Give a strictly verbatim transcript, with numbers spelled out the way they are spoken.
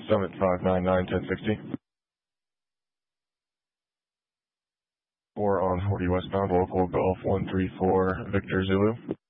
Summit five nine nine, ten sixty. four on forty westbound, local Golf one three four, Victor Zulu.